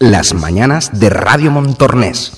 Las mañanas de Radio Montornés.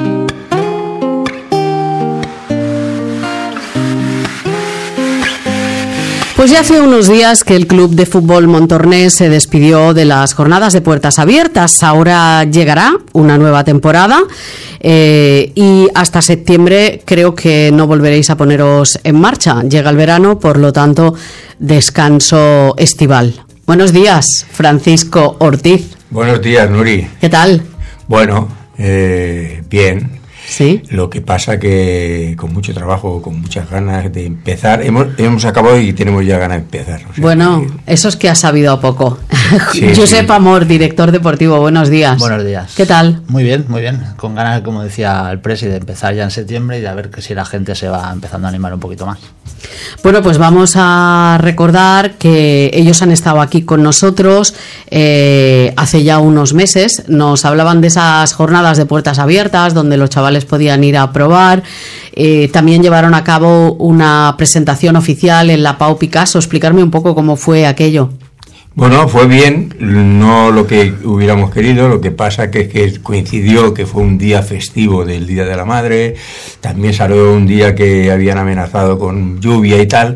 Pues ya hace unos días que el Club de Fútbol Montornés se despidió de las jornadas de puertas abiertas. Ahora llegará una nueva temporada y hasta septiembre creo que no volveréis a poneros en marcha. Llega el verano, por lo tanto, descanso estival. Buenos días, Francisco Ortiz. Buenos días, Nuri. ¿Qué tal? Bueno, bien. Sí. Lo que pasa que con mucho trabajo, con muchas ganas de empezar, hemos acabado y tenemos ya ganas de empezar. O sea, bueno, eso es que has sabido a poco. Sí, Josep sí. Amor, director deportivo, buenos días. Buenos días. ¿Qué tal? Muy bien, muy bien. Con ganas, como decía el presi, de empezar ya en septiembre y de a ver que si la gente se va empezando a animar un poquito más. Bueno, pues vamos a recordar que ellos han estado aquí con nosotros hace ya unos meses. Nos hablaban de esas jornadas de puertas abiertas donde los chavales podían ir a probar. También llevaron a cabo una presentación oficial en la Pau Picasso. Explicarme un poco cómo fue aquello. Bueno, fue bien, no lo que hubiéramos querido, lo que pasa que coincidió que fue un día festivo del Día de la Madre, también salió un día que habían amenazado con lluvia y tal,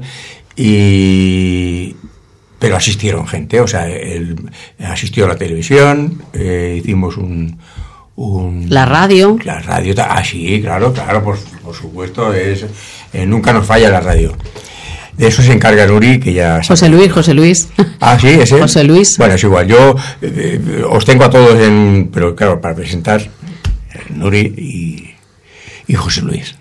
pero asistieron gente, o sea, asistió a la televisión, hicimos la radio. La radio, sí, claro, por supuesto, nunca nos falla la radio. De eso se encarga Nuri, que ya... José Luis. Ah, sí, ese. José Luis. Bueno, es igual. Yo os tengo a todos pero claro, para presentar Nuri y José Luis.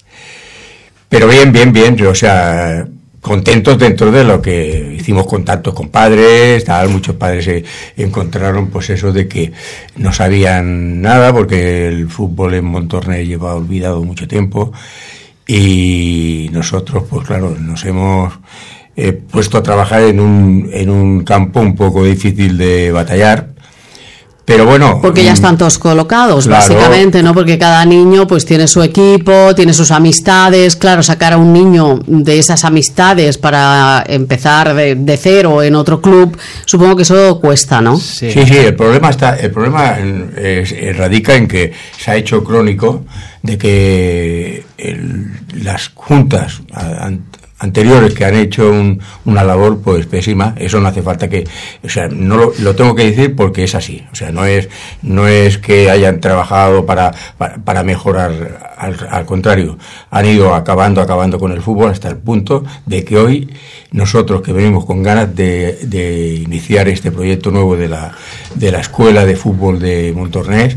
Pero bien. O sea, contentos dentro de lo que hicimos contactos con padres, tal. Muchos padres se encontraron, pues eso de que no sabían nada, porque el fútbol en Montornés lleva olvidado mucho tiempo. Y nosotros, pues claro, nos hemos puesto a trabajar en un campo un poco difícil de batallar, pero bueno... Porque ya están todos colocados, claro, básicamente, ¿no? Porque cada niño pues tiene su equipo, tiene sus amistades. Claro, sacar a un niño de esas amistades para empezar de cero en otro club, supongo que eso cuesta, ¿no? Sí, el problema radica en que se ha hecho crónico de que las juntas anteriores que han hecho una labor pues pésima, eso no hace falta que, o sea, no lo tengo que decir porque es así, o sea, no es que hayan trabajado para mejorar, al contrario, han ido acabando con el fútbol hasta el punto de que hoy nosotros, que venimos con ganas de iniciar este proyecto nuevo de la escuela de fútbol de Montornés,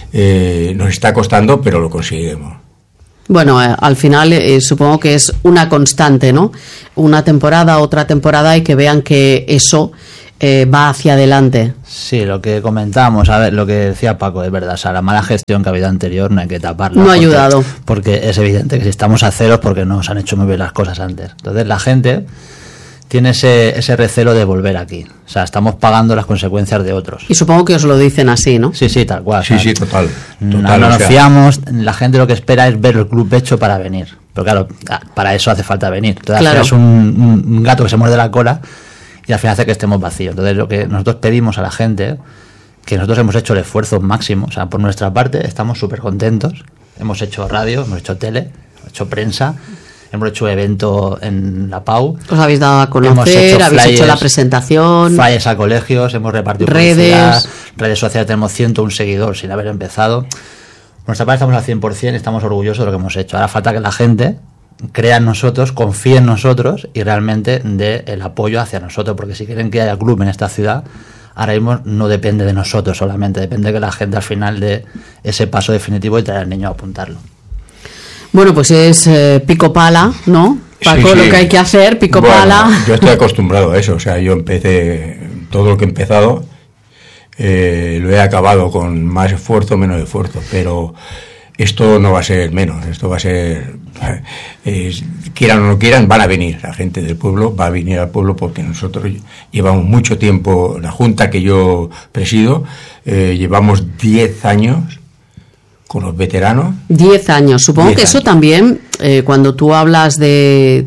nos está costando, pero lo conseguiremos. Bueno, al final supongo que es una constante, ¿no? Una temporada, otra temporada, y que vean que eso va hacia adelante. Sí, lo que comentábamos, a ver, lo que decía Paco, es verdad, o sea, la mala gestión que ha habido anterior no hay que taparla. No ha ayudado. Porque es evidente que si estamos a ceros porque no se han hecho muy bien las cosas antes. Entonces la gente tiene ese recelo de volver aquí. O sea, estamos pagando las consecuencias de otros. Y supongo que os lo dicen así, ¿no? Sí, tal cual. Sí, total. No nos fiamos, la gente lo que espera es ver el club hecho para venir. Pero claro, para eso hace falta venir. Entonces, claro, es un gato que se muerde la cola y al final hace que estemos vacíos. Entonces, lo que nosotros pedimos a la gente, que nosotros hemos hecho el esfuerzo máximo, o sea, por nuestra parte estamos súper contentos. Hemos hecho radio, hemos hecho tele, hemos hecho prensa, hemos hecho evento en la Pau. Os habéis dado a conocer, habéis hecho la presentación. Flyers a colegios, hemos repartido redes sociales, tenemos 101 seguidores sin haber empezado. Por nuestra parte estamos al 100%, estamos orgullosos de lo que hemos hecho. Ahora falta que la gente crea en nosotros, confíe en nosotros y realmente dé el apoyo hacia nosotros, porque si quieren que haya club en esta ciudad, ahora mismo no depende de nosotros solamente, depende de que la gente al final dé ese paso definitivo y traer al niño a apuntarlo. Bueno, pues es pico pala, ¿no? Paco, sí. Lo que hay que hacer, pico pala. Yo estoy acostumbrado a eso, o sea, yo empecé, todo lo que he empezado, lo he acabado con más esfuerzo, menos esfuerzo, pero esto no va a ser menos, esto va a ser, quieran o no quieran, van a venir, la gente del pueblo va a venir al pueblo porque nosotros llevamos mucho tiempo, la junta que yo presido, llevamos 10 años con los veteranos. 10 años. Supongo 10 que eso años. También, cuando tú hablas de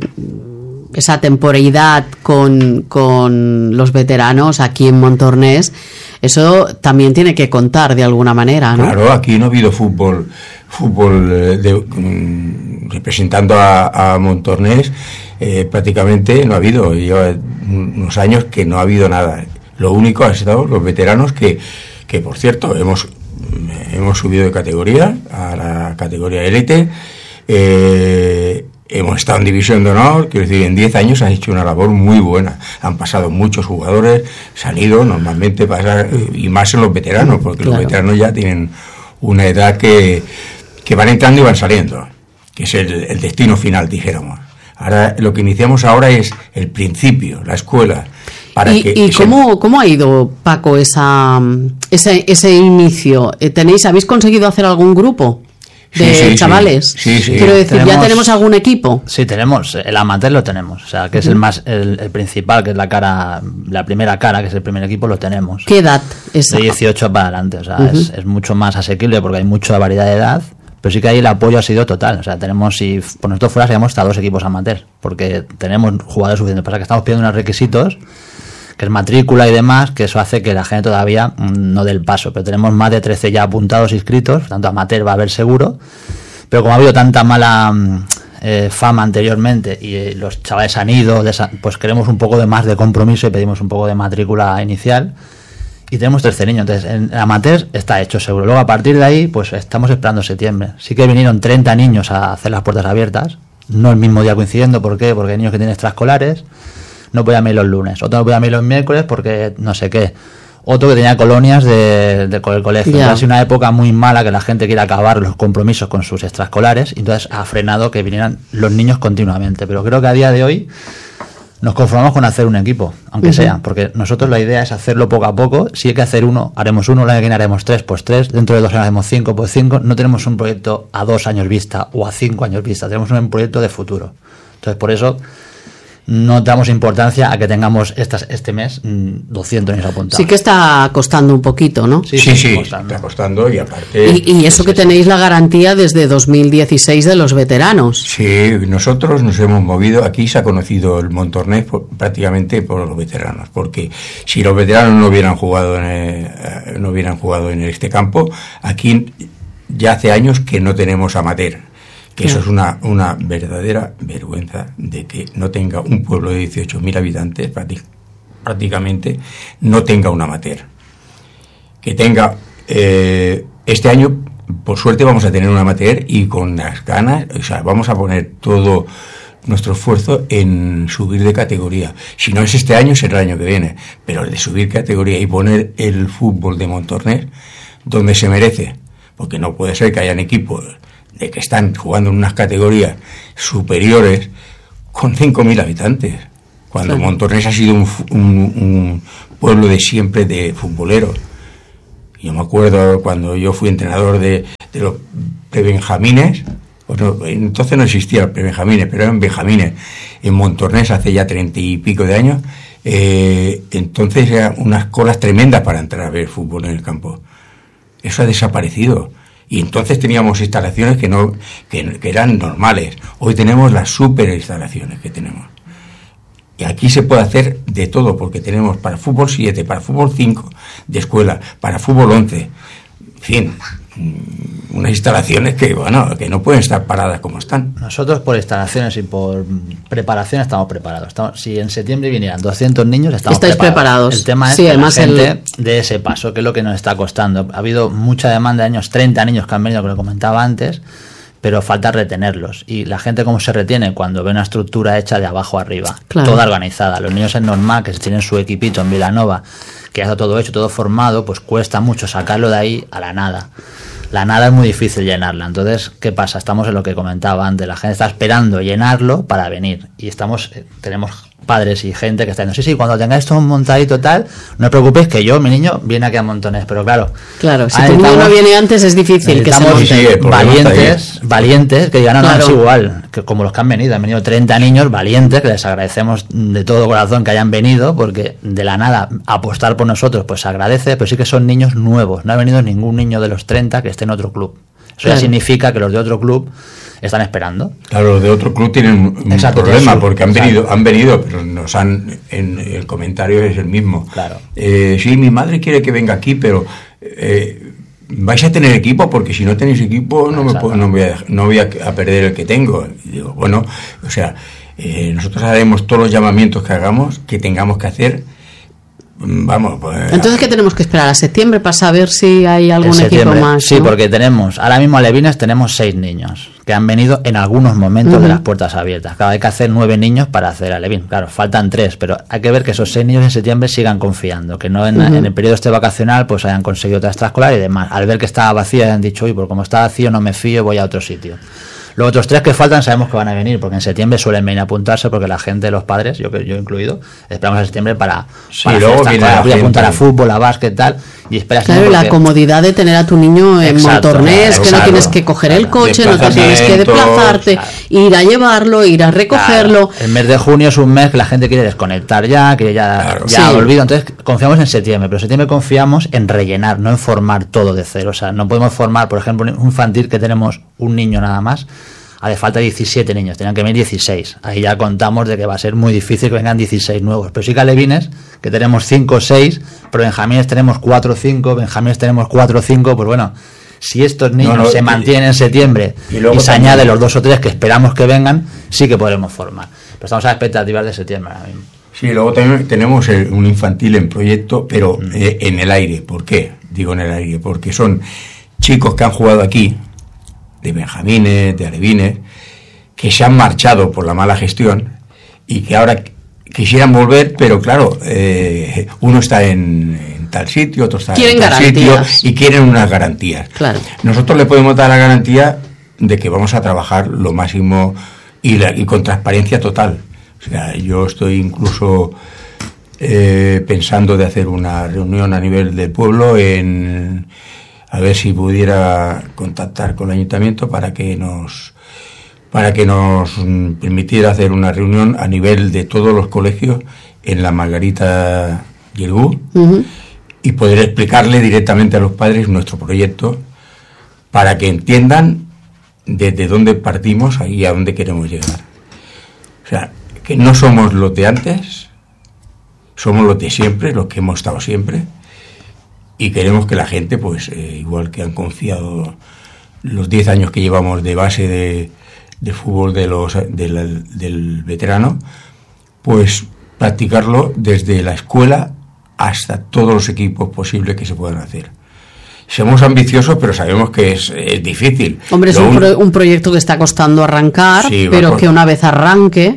esa temporalidad con los veteranos aquí en Montornés, Eso también tiene que contar de alguna manera, ¿no? Claro, aquí no ha habido fútbol representando a Montornés, prácticamente no ha habido. Lleva unos años que no ha habido nada. Lo único han estado los veteranos que por cierto, hemos subido de categoría a la categoría élite. Hemos estado en división de honor, quiero decir, en 10 años han hecho una labor muy buena. Han pasado muchos jugadores, se han ido, normalmente pasa, y más en los veteranos, porque claro, los veteranos ya tienen una edad que van entrando y van saliendo, que es el destino final, dijéramos. Ahora, lo que iniciamos ahora es el principio, la escuela. ¿Cómo ha ido, Paco, ese inicio? ¿Habéis conseguido hacer algún grupo de chavales? Sí. Quiero decir, ¿ya tenemos algún equipo? Sí, tenemos. El amateur lo tenemos. O sea, que es el principal, que es la primera cara, que es el primer equipo, lo tenemos. ¿Qué edad es? De 18 para adelante. O sea, es mucho más asequible porque hay mucha variedad de edad. Pero sí que ahí el apoyo ha sido total. O sea, tenemos, si por nosotros fuera, seríamos hasta 2 equipos amateur. Porque tenemos jugadores suficientes. Pasa que estamos pidiendo unos requisitos, que es matrícula y demás, que eso hace que la gente todavía no dé el paso. Pero tenemos más de 13 ya apuntados, inscritos, por tanto amateur va a haber seguro. Pero como ha habido tanta mala fama anteriormente y los chavales han ido, pues queremos un poco de más de compromiso y pedimos un poco de matrícula inicial. Y tenemos 13 niños, entonces en amateur está hecho seguro. Luego a partir de ahí, pues estamos esperando septiembre. Sí que vinieron 30 niños a hacer las puertas abiertas, no el mismo día coincidiendo. ¿Por qué? Porque hay niños que tienen extraescolares, no podían ir los lunes, otro no podían ir los miércoles porque no sé qué, otro que tenía colonias del colegio. Yeah. Ha sido una época muy mala que la gente quiere acabar los compromisos con sus extraescolares y entonces ha frenado que vinieran los niños continuamente. Pero creo que a día de hoy nos conformamos con hacer un equipo, aunque sea, porque nosotros la idea es hacerlo poco a poco. Si hay que hacer uno, haremos uno, la año que viene haremos 3, pues 3, dentro de 2 años haremos 5, pues 5. No tenemos un proyecto a 2 años vista o a 5 años vista, tenemos un proyecto de futuro. Entonces, por eso no damos importancia a que tengamos este mes 200 niños apuntados. Sí que está costando un poquito, ¿no? Sí, está costando y aparte... Y eso que tenéis la garantía desde 2016 de los veteranos. Sí, nosotros nos hemos movido, aquí se ha conocido el Montornés prácticamente por los veteranos, porque si los veteranos no hubieran jugado en este campo, aquí ya hace años que no tenemos amateur. Que eso es una verdadera vergüenza de que no tenga un pueblo de 18.000 habitantes, prácticamente, no tenga un amateur. Que tenga, este año, por suerte, vamos a tener un amateur y con las ganas, o sea, vamos a poner todo nuestro esfuerzo en subir de categoría. Si no es este año, será el año que viene. Pero el de subir categoría y poner el fútbol de Montornés donde se merece, porque no puede ser que hayan equipos de que están jugando en unas categorías superiores con 5.000 habitantes, cuando Montornés ha sido un pueblo de siempre de futboleros. Yo me acuerdo cuando yo fui entrenador de los prebenjamines, pues no, entonces no existía el prebenjamines, pero eran benjamines en Montornés hace ya 30 y pico de años. Entonces eran unas colas tremendas para entrar a ver fútbol en el campo. Eso ha desaparecido. Y entonces teníamos instalaciones que eran normales. Hoy tenemos las super instalaciones que tenemos. Y aquí se puede hacer de todo, porque tenemos para fútbol 7, para fútbol 5 de escuela, para fútbol 11. En fin, unas instalaciones que no pueden estar paradas como están. Nosotros por instalaciones y por preparación estamos preparados. Si en septiembre vinieran 200 niños, estáis preparados. El tema es que la gente de ese paso, que es lo que nos está costando. Ha habido mucha demanda de años, 30 niños que han venido, que lo comentaba antes, pero falta retenerlos. Y la gente, ¿cómo se retiene? Cuando ve una estructura hecha de abajo arriba, toda organizada. Los niños es normal que tienen su equipito en Vilanova, que ya está todo hecho, todo formado, pues cuesta mucho sacarlo de ahí a la nada. La nada es muy difícil llenarla. Entonces, ¿qué pasa? Estamos en lo que comentaba antes. La gente está esperando llenarlo para venir. Y tenemos padres y gente que está diciendo, sí, cuando tengáis todo montadito tal, no os preocupéis que yo, mi niño, viene aquí a montones. Pero claro, si tu niño no viene antes es difícil que se monte. Valientes, que digan, no, es igual, que como los que han venido 30 niños valientes, que les agradecemos de todo corazón que hayan venido, porque de la nada apostar por nosotros, pues se agradece, pero sí que son niños nuevos. No ha venido ningún niño de los 30 que esté en otro club. Eso ya significa que los de otro club están esperando. Claro, de otro club tienen un problema, porque han venido, pero nos han, en el comentario es el mismo. Claro. Sí, mi madre quiere que venga aquí, pero vais a tener equipo, porque si no tenéis equipo no voy a perder el que tengo. Y digo, bueno, o sea, nosotros haremos todos los llamamientos que tengamos que hacer. Vamos, pues, entonces, ¿qué tenemos que esperar a septiembre para saber si hay algún equipo más? Sí, ¿no? porque ahora mismo alevines tenemos 6 niños que han venido en algunos momentos de las puertas abiertas. Claro, hay que hacer 9 niños para hacer alevín. Claro, faltan 3, pero hay que ver que esos 6 niños en septiembre sigan confiando, que no en el periodo este vacacional pues hayan conseguido otra extraescolar y demás. Al ver que estaba vacío hayan dicho, oye, pues como está vacío no me fío, voy a otro sitio. Los otros 3 que faltan sabemos que van a venir, porque en septiembre suelen venir a apuntarse, porque la gente, los padres, yo incluido, esperamos en septiembre para luego viene voy a apuntar a fútbol, a básquet, tal, y esperas. Claro, la comodidad de tener a tu niño en Montornés, que no tienes que coger el coche, no te tienes que desplazarte, ir a llevarlo, ir a recogerlo. El mes de junio es un mes que la gente quiere desconectar ya olvido, entonces confiamos en septiembre, pero en septiembre confiamos en rellenar, no en formar todo de cero. O sea, no podemos formar, por ejemplo, un infantil que tenemos un niño nada más, hace falta 17 niños, tenían que venir 16. Ahí ya contamos de que va a ser muy difícil que vengan 16 nuevos. Pero sí que alevines, que tenemos 5 o 6, pero benjamines tenemos 4 o 5, benjamines tenemos 4 o 5, pues bueno, si estos niños se mantienen en septiembre y se añaden los 2 o 3 que esperamos que vengan, sí que podremos formar. Pero estamos a expectativas de septiembre ahora mismo. Sí, luego también tenemos un infantil en proyecto, pero en el aire. ¿Por qué? Digo en el aire, porque son chicos que han jugado aquí, de benjamines, de alevines, que se han marchado por la mala gestión y que ahora quisieran volver, pero claro, uno está en tal sitio, otro está en tal sitio y quieren unas garantías. Claro. Nosotros le podemos dar la garantía de que vamos a trabajar lo máximo y con transparencia total. O sea, yo estoy incluso pensando de hacer una reunión a nivel del pueblo a ver si pudiera contactar con el ayuntamiento para que nos permitiera hacer una reunión a nivel de todos los colegios en la Margarita Yergú y poder explicarle directamente a los padres nuestro proyecto para que entiendan desde dónde partimos y a dónde queremos llegar. O sea, que no somos los de antes, somos los de siempre, los que hemos estado siempre. Y queremos que la gente, pues igual que han confiado los 10 años que llevamos de base de fútbol del veterano, pues practicarlo desde la escuela hasta todos los equipos posibles que se puedan hacer. Somos ambiciosos, pero sabemos que es difícil. Hombre, es un proyecto que está costando arrancar, sí, pero que una vez arranque,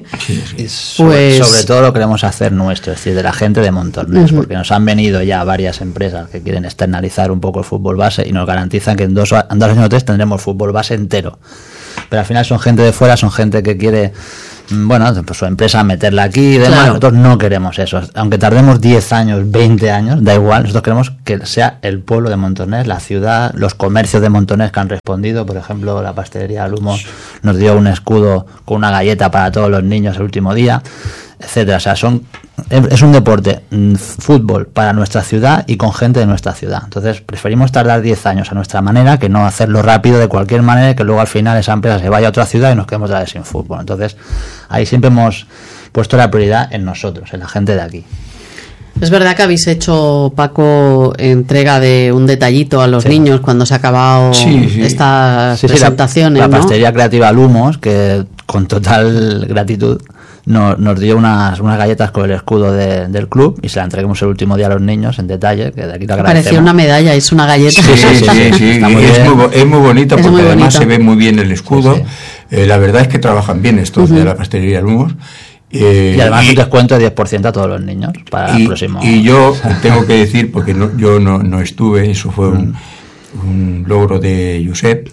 pues sobre todo lo queremos hacer nuestro, es decir, de la gente de Montornés, porque nos han venido ya varias empresas que quieren externalizar un poco el fútbol base y nos garantizan que en 2 años o 3 tendremos fútbol base entero. Pero al final son gente de fuera, son gente que quiere, bueno, pues su empresa meterla aquí y demás. Claro. Nosotros no queremos eso. Aunque tardemos 10 años, 20 años, da igual. Nosotros queremos que sea el pueblo de Montornés, la ciudad, los comercios de Montornés que han respondido. Por ejemplo, la pastelería Lumos nos dio un escudo con una galleta para todos los niños el último día, etcétera. O sea, es un deporte, fútbol para nuestra ciudad y con gente de nuestra ciudad. Entonces preferimos tardar 10 años a nuestra manera que no hacerlo rápido de cualquier manera y que luego al final esa empresa se vaya a otra ciudad y nos quedemos sin fútbol. Entonces ahí siempre hemos puesto la prioridad en nosotros, en la gente de aquí. Es verdad que habéis hecho, Paco, entrega de un detallito a los niños cuando se ha acabado estas presentaciones, la pastelería creativa Lumos, que con total gratitud nos dio unas galletas con el escudo del club y se la entregamos el último día a los niños en detalle, que de aquí lo agradecemos. Parecía una medalla, es una galleta. Sí. Es muy bonito porque además se ve muy bien el escudo. La verdad es que trabajan bien estos de la pastelería Lumos. Y además un descuento de 10% a todos los niños para el próximo. Y yo tengo que decir, porque yo no estuve, eso fue un logro de Josep,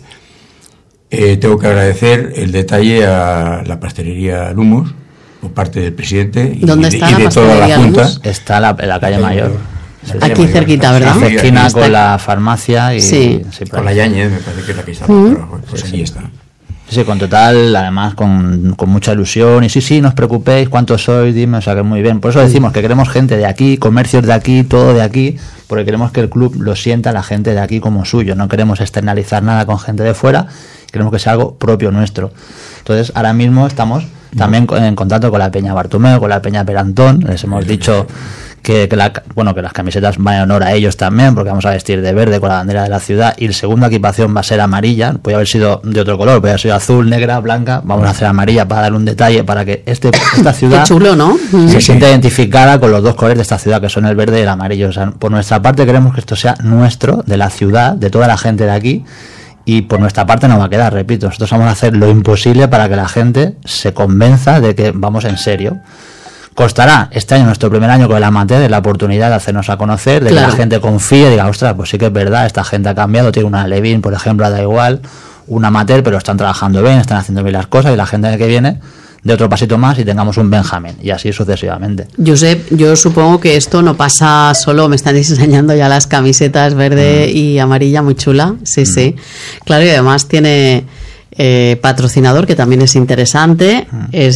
tengo que agradecer el detalle a la pastelería Lumos por parte del presidente y de toda la Junta. Está en la calle Mayor. Aquí cerquita, ¿verdad? Hace esquina con la farmacia y con la Yañez, me parece que es la que está. Pues allí está. Sí, con total, además con mucha ilusión y sí, no os preocupéis, ¿cuántos sois? Dime, o sea que muy bien. Por eso decimos que queremos gente de aquí, comercios de aquí, todo de aquí, porque queremos que el club lo sienta la gente de aquí como suyo. No queremos externalizar nada con gente de fuera queremos que sea algo propio nuestro. Entonces ahora mismo estamos también en contacto con la Peña Bartomeu, con la Peña Perantón. Les hemos dicho que las camisetas van en honor a ellos también, porque vamos a vestir de verde con la bandera de la ciudad, y la segunda equipación va a ser amarilla. Podría haber sido de otro color, podría haber sido azul, negra, blanca. Vamos a hacer amarilla para darle un detalle, para que esta ciudad Qué chulo, ¿no? se sienta identificada con los dos colores de esta ciudad, que son el verde y el amarillo. O sea, por nuestra parte queremos que esto sea nuestro, de la ciudad, de toda la gente de aquí, y por nuestra parte no va a quedar, repito, nosotros vamos a hacer lo imposible para que la gente se convenza de que vamos en serio. Costará este año, nuestro primer año con el amateur, de la oportunidad de hacernos a conocer, de que la gente confíe, diga, ostras, pues sí que es verdad, esta gente ha cambiado, tiene una Levin, por ejemplo, da igual, un amateur, pero están trabajando bien, están haciendo bien las cosas, y la gente que viene de otro pasito más y tengamos un Benjamín, y así sucesivamente. Josep, yo supongo que esto no pasa solo, me están enseñando ya las camisetas verde y amarilla, muy chula, sí. Claro, y además tiene patrocinador, que también es interesante.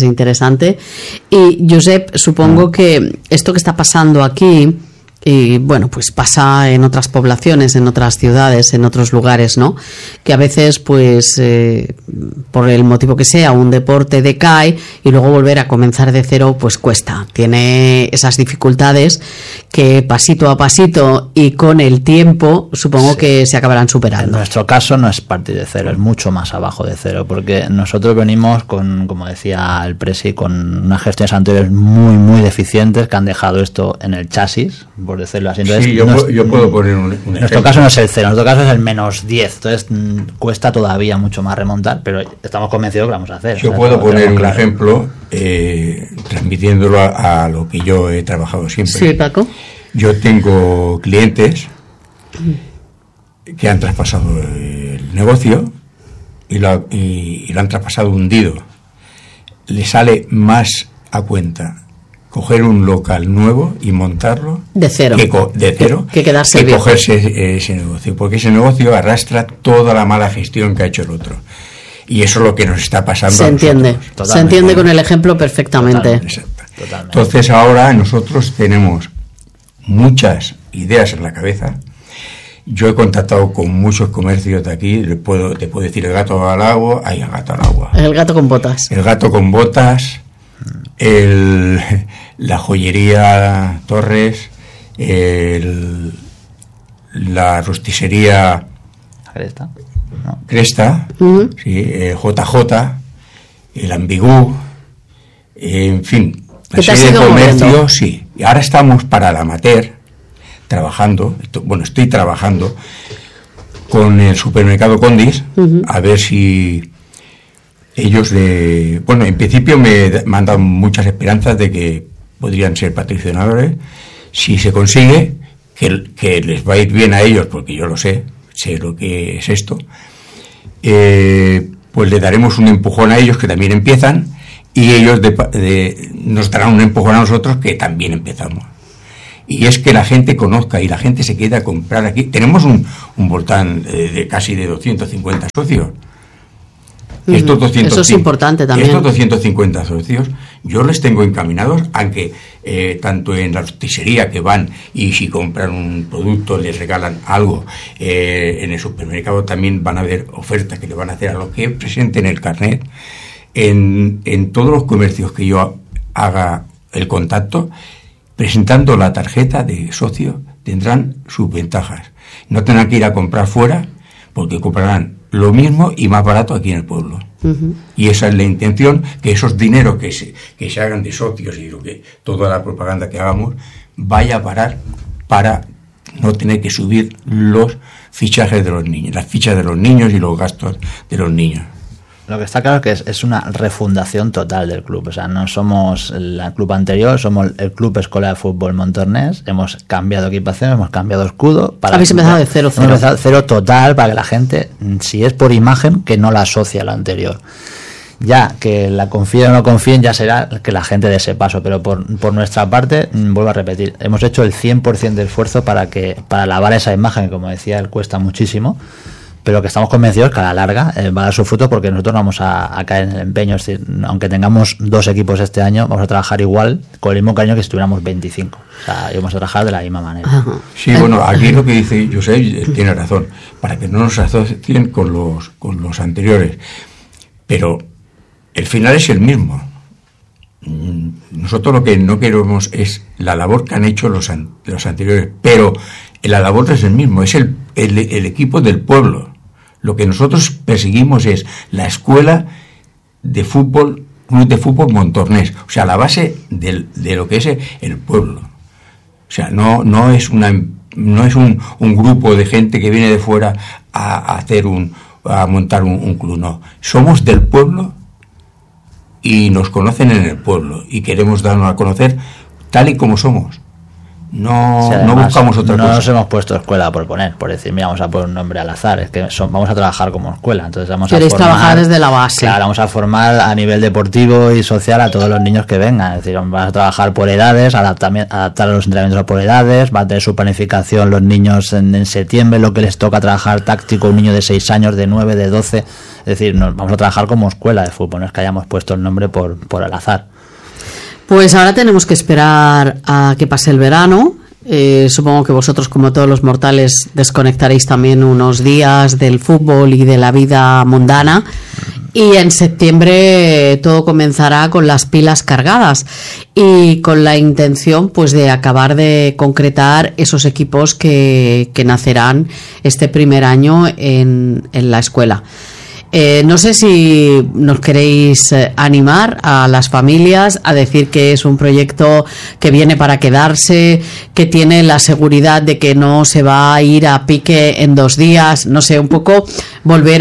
Y Josep, supongo que esto que está pasando aquí, y bueno, pues pasa en otras poblaciones, en otras ciudades, en otros lugares, ¿no? Que a veces, pues, por el motivo que sea, un deporte decae y luego volver a comenzar de cero, pues cuesta. Tiene esas dificultades que pasito a pasito y con el tiempo, supongo que se acabarán superando. En nuestro caso no es partir de cero, es mucho más abajo de cero, porque nosotros venimos con, como decía el Presi, con unas gestiones anteriores muy, muy deficientes que han dejado esto en el chasis, por decirlo así. Entonces, sí, yo puedo poner un ejemplo. En nuestro caso no es el 0, en nuestro caso es el -10, entonces cuesta todavía mucho más remontar, pero estamos convencidos que lo vamos a hacer. Yo puedo poner un ejemplo, transmitiéndolo a lo que yo he trabajado siempre. Sí, Paco. Yo tengo clientes que han traspasado el negocio y lo han traspasado hundido. Le sale más a cuenta coger un local nuevo y montarlo de cero, que quedarse que cogerse ese negocio, porque ese negocio arrastra toda la mala gestión que ha hecho el otro, y eso es lo que nos está pasando. Se entiende con el ejemplo perfectamente. Totalmente. Entonces ahora nosotros tenemos muchas ideas en la cabeza. Yo he contactado con muchos comercios de aquí, te puedo decir el gato al agua, el gato al agua. El gato con botas. El gato con botas. La joyería Torres, la rosticería Cresta, sí, JJ, el Ambigú, en fin, la serie de comercios, sí. Y ahora estamos para el amateur estoy trabajando con el supermercado Condis, a ver si ellos en principio me han dado muchas esperanzas de que podrían ser patrocinadores. Si se consigue, que les va a ir bien a ellos, porque yo lo sé lo que es esto, pues le daremos un empujón a ellos, que también empiezan, y ellos nos darán un empujón a nosotros, que también empezamos. Y es que la gente conozca y la gente se quede a comprar aquí. Tenemos un voltán de casi de 250 socios. Eso es importante también. Estos 250 socios yo les tengo encaminados, aunque tanto en la rosticería que van y si compran un producto les regalan algo, en el supermercado también van a haber ofertas que le van a hacer a los que presenten el carnet. En todos los comercios que yo haga el contacto, presentando la tarjeta de socio, tendrán sus ventajas. No tendrán que ir a comprar fuera, porque comprarán lo mismo y más barato aquí en el pueblo. Y esa es la intención, que esos dineros que se hagan de socios y toda la propaganda que hagamos vaya a parar para no tener que subir los fichajes de los niños, las fichas de los niños y los gastos de los niños. Lo que está claro es que es una refundación total del club. O sea, no somos el club anterior, somos el Club Escolar de Fútbol Montornés. Hemos cambiado equipación, hemos cambiado escudo. Habéis empezado de cero. Hemos empezado de cero total, para que la gente, si es por imagen, que no la asocie a lo anterior. Ya que la confíen o no confíen, ya será que la gente dé ese paso. Pero por nuestra parte, vuelvo a repetir, hemos hecho el 100% de esfuerzo para lavar esa imagen, que como decía él, cuesta muchísimo, pero que estamos convencidos que a la larga va a dar sus frutos, porque nosotros no vamos a caer en el empeño. Es decir, aunque tengamos 2 equipos este año, vamos a trabajar igual, con el mismo cariño que si tuviéramos 25. O sea, vamos a trabajar de la misma manera. Ajá. Sí, bueno, aquí lo que dice José tiene razón, para que no nos asocien con los anteriores, pero el final es el mismo. Nosotros lo que no queremos es la labor que han hecho los anteriores, pero la labor es el mismo, es el equipo del pueblo. Lo que nosotros perseguimos es la escuela de fútbol, Club de Fútbol Montornés, o sea, la base de lo que es el pueblo. O sea, no es un grupo de gente que viene de fuera a montar un club, no. Somos del pueblo y nos conocen en el pueblo y queremos darnos a conocer tal y como somos. No, además, no buscamos otra cosa. No nos hemos puesto escuela por decir, mira, vamos a poner un nombre al azar. Es que vamos a trabajar como escuela. Entonces vamos a trabajar desde la base. Claro, vamos a formar a nivel deportivo y social a todos los niños que vengan. Es decir, vamos a trabajar por edades, adaptar los entrenamientos por edades. Va a tener su planificación los niños en septiembre, lo que les toca trabajar táctico, un niño de 6 años, de 9, de 12. Es decir, vamos a trabajar como escuela de fútbol, no es que hayamos puesto el nombre por al azar. Pues ahora tenemos que esperar a que pase el verano. Supongo que vosotros, como todos los mortales, desconectaréis también unos días del fútbol y de la vida mundana. Y en septiembre todo comenzará con las pilas cargadas y con la intención, pues, de acabar de concretar esos equipos que nacerán este primer año en la escuela. No sé si nos queréis animar a las familias a decir que es un proyecto que viene para quedarse, que tiene la seguridad de que no se va a ir a pique en 2 días, no sé, un poco volver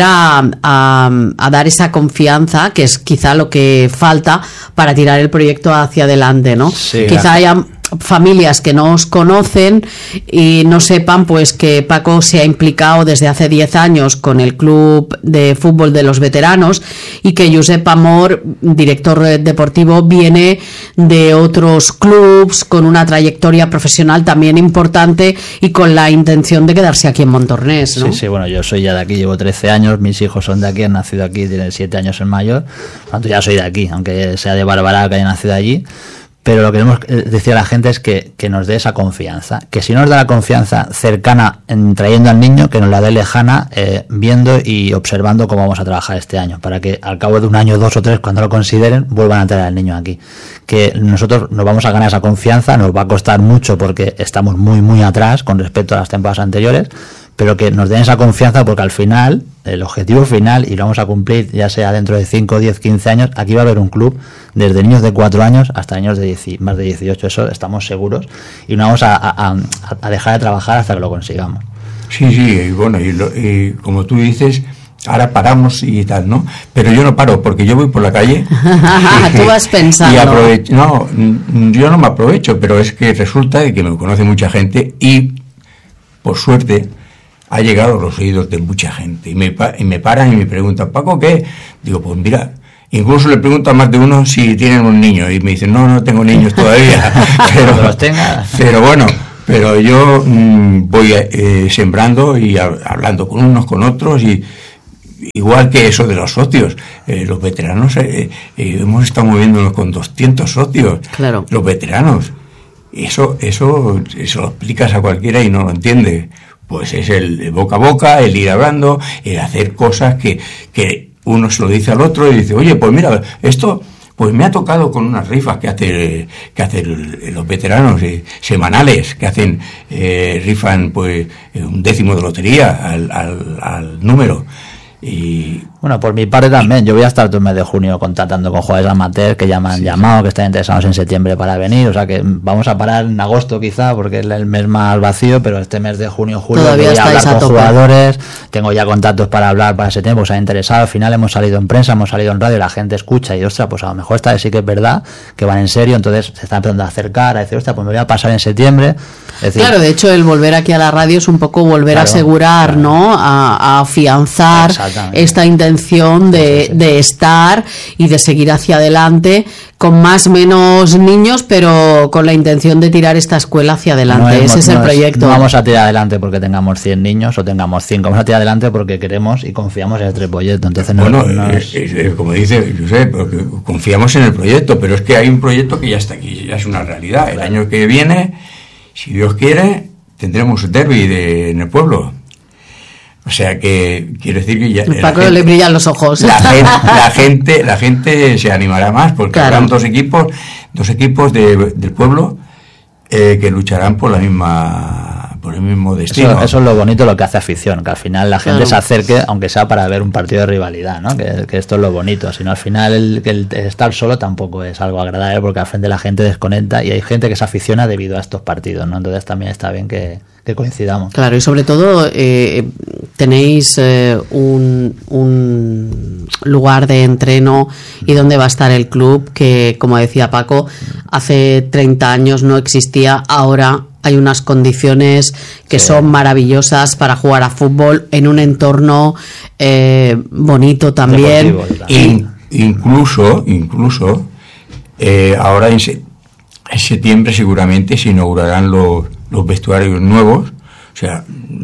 a dar esa confianza, que es quizá lo que falta para tirar el proyecto hacia adelante, ¿no? Sí, quizá haya familias que no os conocen y no sepan, pues, que Paco se ha implicado desde hace 10 años con el Club de Fútbol de los Veteranos y que Josep Amor, director deportivo, viene de otros clubs con una trayectoria profesional también importante y con la intención de quedarse aquí en Montornés, ¿no? Sí, bueno, yo soy ya de aquí, llevo 13 años, mis hijos son de aquí, han nacido aquí, tienen 7 años el mayor, por tanto ya soy de aquí, aunque sea de Barbará, que haya nacido allí. Pero lo que queremos decir a la gente es que nos dé esa confianza. Que si no nos da la confianza cercana en trayendo al niño, que nos la dé lejana viendo y observando cómo vamos a trabajar este año. Para que al cabo de un año, 2 o 3, cuando lo consideren, vuelvan a traer al niño aquí. Que nosotros nos vamos a ganar esa confianza, nos va a costar mucho porque estamos muy, muy atrás con respecto a las temporadas anteriores, pero que nos den esa confianza porque al final, el objetivo final, y lo vamos a cumplir ya sea dentro de 5, 10, 15 años, aquí va a haber un club desde niños de 4 años hasta niños de más de 18, eso estamos seguros, y no vamos a dejar de trabajar hasta que lo consigamos. Sí, y bueno, y como tú dices, ahora paramos y tal, ¿no? Pero yo no paro, porque yo voy por la calle. Tú vas pensando. Y no, yo no me aprovecho, pero es que resulta que me conoce mucha gente y, por suerte, ha llegado a los oídos de mucha gente. Y me paran y me preguntan, Paco, ¿qué? Digo, pues mira, incluso le pregunto a más de uno si tienen un niño. Y me dicen, no tengo niños todavía. Pero bueno, pero yo voy sembrando y hablando con unos, con otros, y igual que eso de los socios, los veteranos, hemos estado moviéndonos con 200 socios, claro. Los veteranos. Eso lo explicas a cualquiera y no lo entiende. Pues es el boca a boca, el ir hablando, el hacer cosas que uno se lo dice al otro y dice, oye, pues mira, esto pues me ha tocado con unas rifas que hacen los veteranos semanales, que hacen rifan pues 1 décimo de lotería al número. Y bueno, por mi parte también, yo voy a estar todo el mes de junio contactando con jugadores amateurs que ya me han llamado, que están interesados en septiembre para venir, o sea que vamos a parar en agosto quizá, porque es el mes más vacío, pero este mes de junio, julio voy a hablar con jugadores, tengo ya contactos para hablar para septiembre, pues se han interesado, al final hemos salido en prensa, hemos salido en radio, la gente escucha y ostras, pues a lo mejor esta vez sí que es verdad, que van en serio, entonces se están empezando a acercar, a decir, ostras, pues me voy a pasar en septiembre. Es decir, claro, de hecho el volver aquí a la radio es un poco volver a asegurar, claro, ¿no? A afianzar esta intención intención de estar y de seguir hacia adelante con más o menos niños, pero con la intención de tirar esta escuela hacia adelante. Ese es el proyecto. No vamos a tirar adelante porque tengamos 100 niños o tengamos 5, vamos a tirar adelante porque queremos y confiamos en este proyecto. Entonces, como dice Josep, porque confiamos en el proyecto, pero es que hay un proyecto que ya está aquí, ya es una realidad. El año que viene, si Dios quiere, tendremos derbi en el pueblo. O sea que quiero decir que ya Paco le brillan los ojos. La gente se animará más porque habrán dos equipos del pueblo que lucharán por el mismo destino. Eso es lo bonito, lo que hace afición, que al final la gente se acerque, aunque sea para ver un partido de rivalidad, ¿no? Que esto es lo bonito. Si no, al final el estar solo tampoco es algo agradable porque al frente la gente desconecta y hay gente que se aficiona debido a estos partidos, ¿no? Entonces también está bien que coincidamos. Claro, y sobre todo tenéis un lugar de entreno y donde va a estar el club que, como decía Paco, hace 30 años no existía, ahora hay unas condiciones que son maravillosas para jugar a fútbol en un entorno bonito también. Incluso ahora en septiembre seguramente se inaugurarán los vestuarios nuevos, o sea,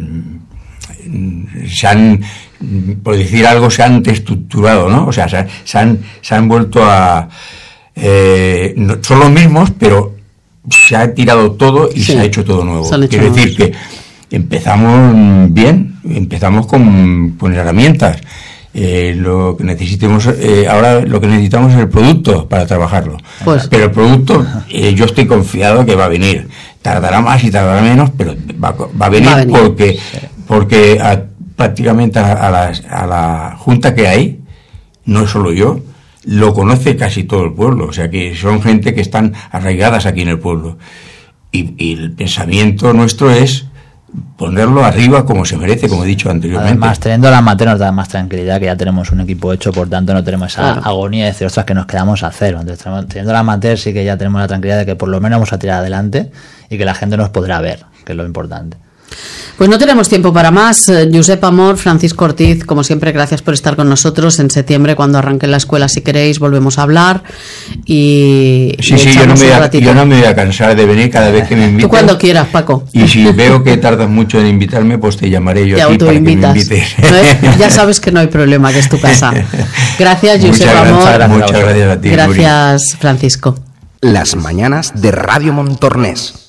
por decir algo, se han reestructurado, ¿no? O sea, se han vuelto a... son los mismos, pero se ha tirado todo y se ha hecho todo nuevo. Quiero decir que empezamos bien, empezamos con herramientas. Lo que necesitemos ahora, lo que necesitamos es el producto para trabajarlo. Pero el producto, yo estoy confiado que va a venir. Tardará más y tardará menos, pero va a venir. porque prácticamente a la junta que hay, no solo yo, lo conoce casi todo el pueblo. O sea que son gente que están arraigadas aquí en el pueblo. Y el pensamiento nuestro es ponerlo arriba como se merece, como he dicho anteriormente. Además, teniendo la amateur nos da más tranquilidad que ya tenemos un equipo hecho, por tanto no tenemos esa agonía de decir, ostras, que nos quedamos a cero. Entonces, teniendo la amateur sí que ya tenemos la tranquilidad de que por lo menos vamos a tirar adelante y que la gente nos podrá ver, que es lo importante. Pues no tenemos tiempo para más. Josep Amor, Francisco Ortiz, como siempre, gracias por estar con nosotros. En septiembre, cuando arranque la escuela, si queréis, volvemos a hablar. Y yo no me voy a cansar de venir cada vez que me invites. Tú cuando quieras, Paco. Y si veo que tardas mucho en invitarme, pues te llamaré yo a ti para que me invites. Ya sabes que no hay problema, que es tu casa. Gracias, Josep Amor. Muchas gracias a ti. Gracias, Francisco. Las mañanas de Radio Montornés.